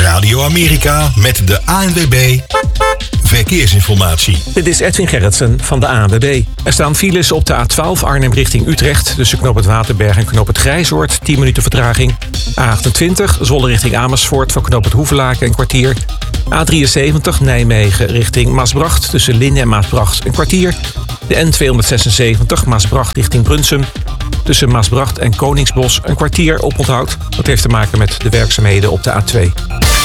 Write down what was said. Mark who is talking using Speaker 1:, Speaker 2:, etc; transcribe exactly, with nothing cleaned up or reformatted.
Speaker 1: Radio Amerika met de A N W B Verkeersinformatie.
Speaker 2: Dit is Edwin Gerritsen van de A N W B. Er staan files op de A twaalf Arnhem richting Utrecht. Tussen knoop het Waterberg en knoop het Grijzoord. tien minuten vertraging. A achtentwintig Zwolle richting Amersfoort. Van knoop het Hoevelaken een kwartier. A drieënzeventig Nijmegen richting Maasbracht. Tussen Linde en Maasbracht een kwartier. De N tweehonderdzesenzeventig Maasbracht richting Brunsum. Tussen Maasbracht en Koningsbos een kwartier oponthoud. Dat heeft te maken met de werkzaamheden op de A twee.